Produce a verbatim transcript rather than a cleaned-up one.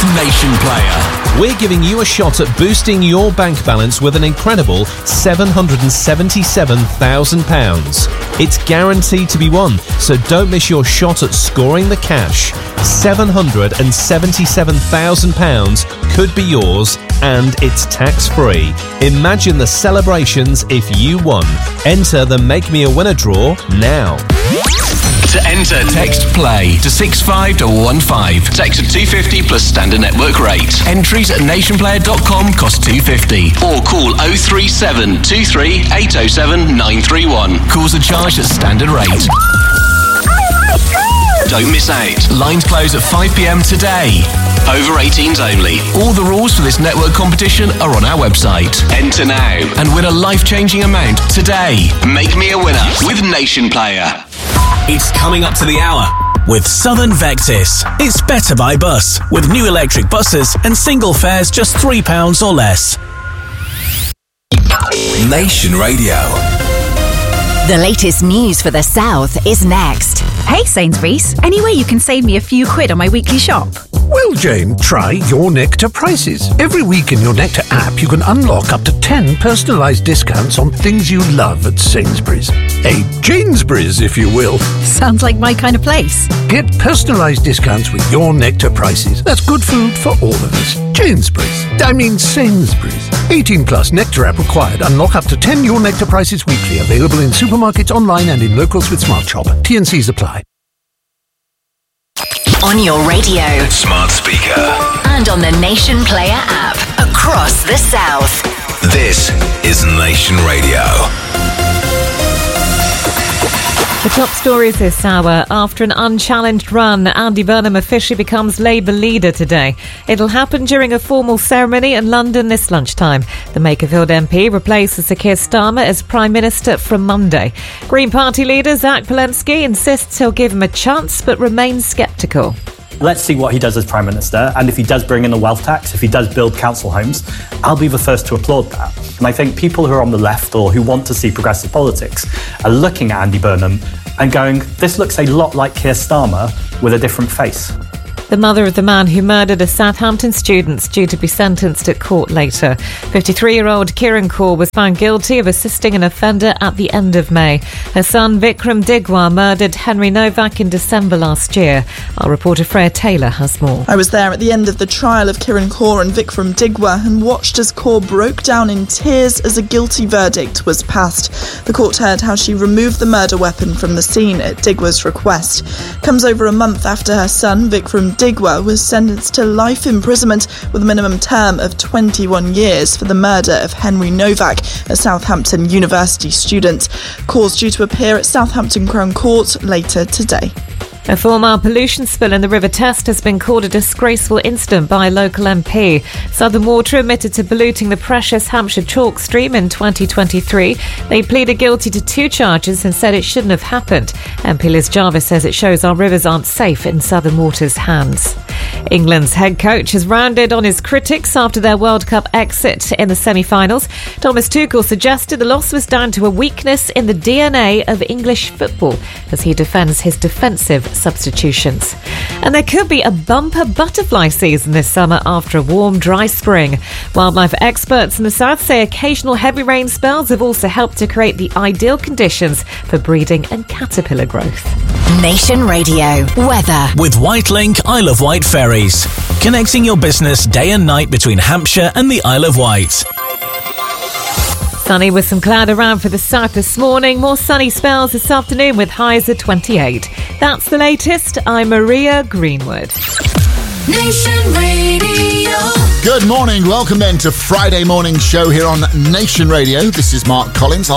Nation Player. We're giving you a shot at boosting your bank balance with an incredible seven hundred seventy-seven thousand pounds. It's guaranteed to be won, so don't miss your shot at scoring the cash. seven hundred seventy-seven thousand pounds could be yours, and it's tax-free. Imagine the celebrations if you won. Enter the Make Me a Winner draw now. To enter, text PLAY to six five one five. Text at two fifty plus standard network rate. Entries at nation player dot com cost two fifty. Or call oh three seven two three eight oh seven nine three one. Calls are charged at standard rate. Don't miss out. Lines close at five p m today. Over eighteens only. All the rules for this network competition are on our website. Enter now and win a life-changing amount today. Make me a winner with Nation Player. It's coming up to the hour with Southern Vectis. It's better by bus with new electric buses and single fares just three pounds or less. Nation Radio. The latest news for the South is next. Hey Sainsbury's, any way you can save me a few quid on my weekly shop? Well, Jane, try Your Nectar prices. Every week in Your Nectar app, you can unlock up to ten personalised discounts on things you love at Sainsbury's. A Janesbury's, if you will. Sounds like my kind of place. Get personalised discounts with Your Nectar prices. That's good food for all of us. Janesbury's. I mean Sainsbury's. eighteen plus Nectar app required. Unlock up to ten Your Nectar prices weekly. Available in supermarkets, online and in locals with Smart Shop. T and C's apply. On your radio, Smart speaker. and on the Nation Player app across the South. This is Nation Radio. The top stories this hour. After an unchallenged run, Andy Burnham officially becomes Labour leader today. It'll happen during a formal ceremony in London this lunchtime. The Makerfield M P replaces Sir Keir Starmer as Prime Minister from Monday. Green Party leader Zach Walensky insists he'll give him a chance but remains sceptical. Let's see what he does as Prime Minister, and if he does bring in the wealth tax, if he does build council homes, I'll be the first to applaud that. And I think people who are on the left or who want to see progressive politics are looking at Andy Burnham and going, this looks a lot like Keir Starmer with a different face. The mother of the man who murdered a Southampton student is due to be sentenced at court later. fifty-three-year-old Kiran Kaur was found guilty of assisting an offender at the end of May. Her son Vikram Digwa murdered Henry Novak in December last year. Our reporter Freya Taylor has more. I was there at the end of the trial of Kiran Kaur and Vikram Digwa and watched as Kaur broke down in tears as a guilty verdict was passed. The court heard how she removed the murder weapon from the scene at Digwa's request. Comes over a month after her son Vikram Digwa was sentenced to life imprisonment with a minimum term of twenty-one years for the murder of Henry Novak, a Southampton University student. Kaur's due to appear at Southampton Crown Court later today. A four-mile pollution spill in the River Test has been called a disgraceful incident by a local M P. Southern Water admitted to polluting the precious Hampshire chalk stream in twenty twenty-three. They pleaded guilty to two charges and said it shouldn't have happened. M P Liz Jarvis says it shows our rivers aren't safe in Southern Water's hands. England's head coach has rounded on his critics after their World Cup exit in the semi-finals. Thomas Tuchel suggested the loss was down to a weakness in the D N A of English football as he defends his defensive substitutions. And there could be a bumper butterfly season this summer after a warm, dry spring. Wildlife experts in the south say occasional heavy rain spells have also helped to create the ideal conditions for breeding and caterpillar growth. Nation Radio weather With Whitelink Isle of Wight ferries, connecting your business day and night between Hampshire and the Isle of Wight. Sunny with some cloud around for the south this morning. More sunny spells this afternoon with highs at twenty-eight. That's the latest. I'm Maria Greenwood. Nation Radio. Good morning. Welcome then to Friday morning show here on Nation Radio. This is Mark Collins.